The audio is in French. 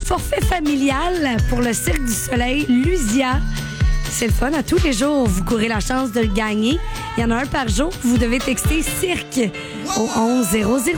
forfait familial pour le Cirque du Soleil, Lusia. C'est le fun. À tous les jours, vous courez la chance de le gagner. Il y en a un par jour. Vous devez texter CIRQUE au 11 00.